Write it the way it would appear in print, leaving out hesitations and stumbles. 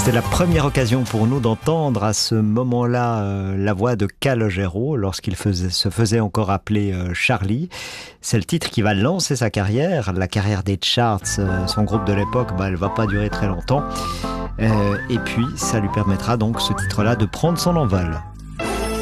C'est la première occasion pour nous d'entendre à ce moment-là la voix de Calogero lorsqu'il se faisait encore appeler Charlie. C'est le titre qui va lancer sa carrière. La carrière des charts, son groupe de l'époque, elle va pas durer très longtemps. Et puis, ça lui permettra donc ce titre-là de prendre son envol.